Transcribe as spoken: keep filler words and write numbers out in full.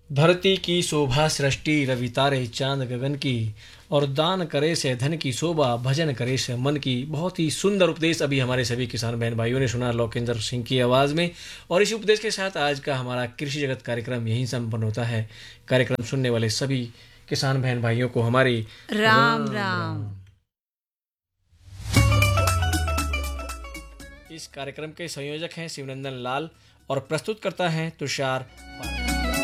धरती की शोभा सृष्टि रवि तारे चांद गगन की, और दान करे से धन की शोभा भजन करे से मन की। बहुत ही सुंदर उपदेश अभी हमारे सभी किसान बहन भाइयों ने सुना लोकेंद्र सिंह की आवाज़ में। और इसी उपदेश के साथ आज का हमारा कृषि जगत कार्यक्रम यहीं संपन्न होता है। कार्यक्रम सुनने वाले सभी किसान बहन भाइयों को हमारी राम राम राम। राम। इस कार्यक्रम के संयोजक हैं शिवनंदन लाल और प्रस्तुत करता है तुषार पाठक।